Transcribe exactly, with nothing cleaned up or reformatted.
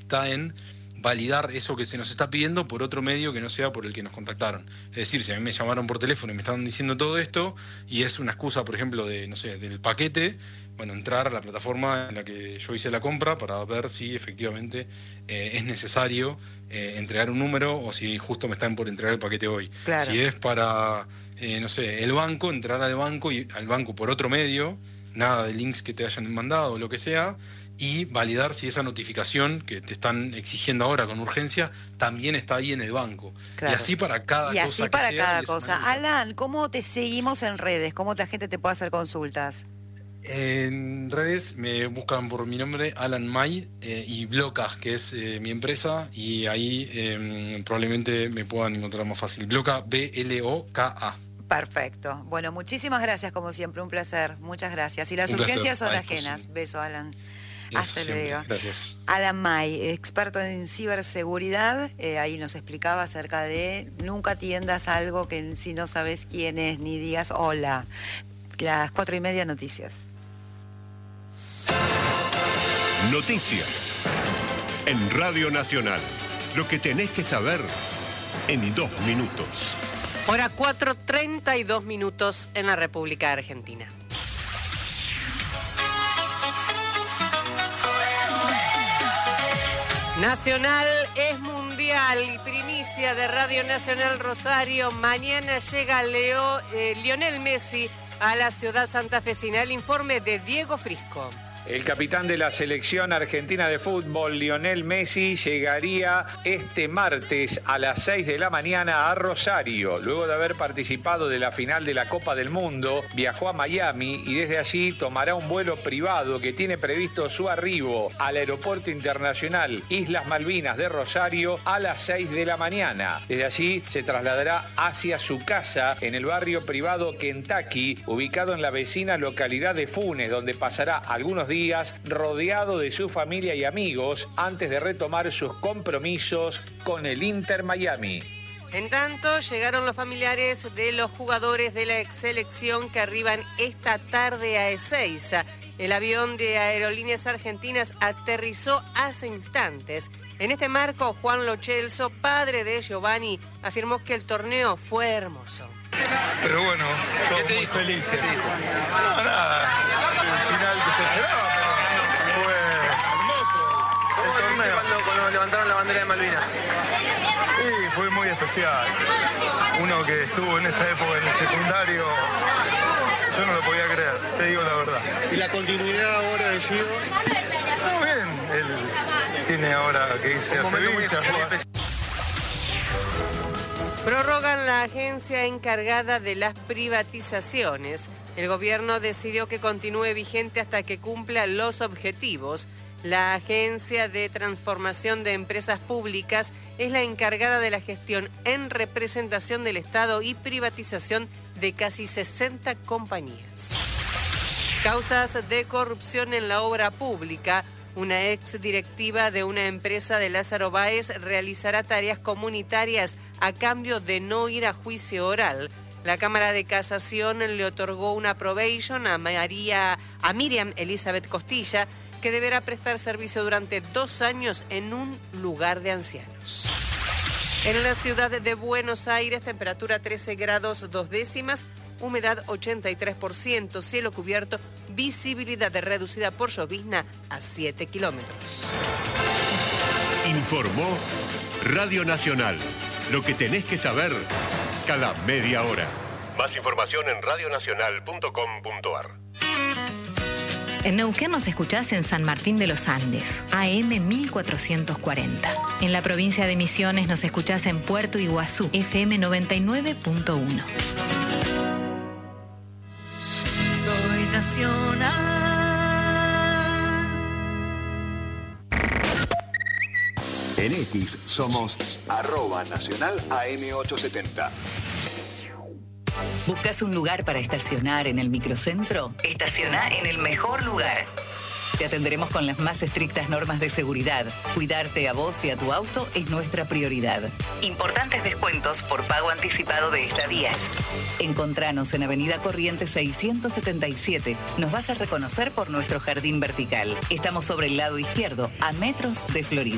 está en validar eso que se nos está pidiendo por otro medio que no sea por el que nos contactaron. Es decir, si a mí me llamaron por teléfono y me estaban diciendo todo esto, y es una excusa, por ejemplo, de, no sé, del paquete, bueno, entrar a la plataforma en la que yo hice la compra para ver si efectivamente eh, es necesario eh, entregar un número o si justo me están por entregar el paquete hoy. Claro. Si es para, eh, no sé, el banco, entrar al banco y al banco por otro medio, nada de links que te hayan mandado o lo que sea, y validar si esa notificación que te están exigiendo ahora con urgencia también está ahí en el banco. Claro. Y así para cada y cosa. así que para sea, cada de esa cosa. manera. Alan, ¿cómo te seguimos en redes? ¿Cómo la gente te puede hacer consultas? En redes me buscan por mi nombre, Alan May, eh, y Bloca, que es eh, mi empresa, y ahí eh, probablemente me puedan encontrar más fácil. Bloca, B L O K A. Perfecto. Bueno, muchísimas gracias como siempre, un placer. Muchas gracias. Y las Un urgencias placer. son Ay, ajenas. pues, Beso, Alan. Eso Hasta siempre. luego. Gracias. Alan May, experto en ciberseguridad, eh, ahí nos explicaba acerca de nunca atiendas algo que si no sabes quién es, ni digas hola. Las cuatro y media noticias. Noticias en Radio Nacional. Lo que tenés que saber en dos minutos. Hora cuatro, treinta y dos minutos en la República Argentina. Nacional es mundial y primicia de Radio Nacional Rosario. Mañana llega Leo, eh, Lionel Messi a la ciudad santafesina. El informe de Diego Frisco. El capitán de la selección argentina de fútbol, Lionel Messi, llegaría este martes a las seis de la mañana a Rosario. Luego de haber participado de la final de la Copa del Mundo, viajó a Miami y desde allí tomará un vuelo privado que tiene previsto su arribo al Aeropuerto Internacional Islas Malvinas de Rosario a las seis de la mañana. Desde allí se trasladará hacia su casa en el barrio privado Kentucky, ubicado en la vecina localidad de Funes, donde pasará algunos días rodeado de su familia y amigos antes de retomar sus compromisos con el Inter Miami. En tanto, llegaron los familiares de los jugadores de la ex selección que arriban esta tarde a Ezeiza. El avión de Aerolíneas Argentinas aterrizó hace instantes. En este marco, Juan Lo Celso, padre de Giovanni, afirmó que el torneo fue hermoso. Pero bueno, todos muy felices. No, nada. El final que se esperaba, pero fue hermoso el torneo. Cuando, cuando levantaron la bandera de Malvinas. Sí, fue muy especial. Uno que estuvo en esa época en el secundario, yo no lo podía creer, te digo la verdad. ¿Y la continuidad ahora de Gio? Muy bien, él tiene ahora que irse a Sevilla a jugar. Prorrogan la agencia encargada de las privatizaciones. El gobierno decidió que continúe vigente hasta que cumpla los objetivos. La Agencia de Transformación de Empresas Públicas es la encargada de la gestión en representación del Estado y privatización de casi sesenta compañías. Causas de corrupción en la obra pública. Una ex directiva de una empresa de Lázaro Báez realizará tareas comunitarias a cambio de no ir a juicio oral. La Cámara de Casación le otorgó una probation a María, a Miriam Elizabeth Costilla, que deberá prestar servicio durante dos años en un lugar de ancianos. En la ciudad de Buenos Aires, temperatura trece grados dos décimas, humedad ochenta y tres por ciento, cielo cubierto, visibilidad reducida por llovizna a siete kilómetros. Informó Radio Nacional. Lo que tenés que saber cada media hora. Más información en radionacional punto com punto ar. En Neuquén nos escuchás en San Martín de los Andes, A M mil cuatrocientos cuarenta. En la provincia de Misiones nos escuchás en Puerto Iguazú, F M noventa y nueve punto uno. Soy nacional. En X somos arroba nacional A M ochocientos setenta. ¿Buscas un lugar para estacionar en el microcentro? Estaciona en el mejor lugar. Te atenderemos con las más estrictas normas de seguridad. Cuidarte a vos y a tu auto es nuestra prioridad. Importantes descuentos por pago anticipado de estadías. Encontranos en Avenida Corrientes seiscientos setenta y siete. Nos vas a reconocer por nuestro jardín vertical. Estamos sobre el lado izquierdo, a metros de Florida.